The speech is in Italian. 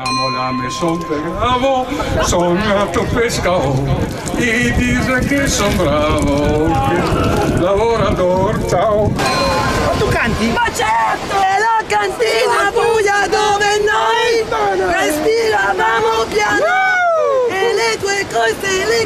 Siamo la maison de Bravo, sognato pescavo, e dice che son bravo, che lavoratore, ciao. Ma tu canti? Ma certo! È la cantina buia dove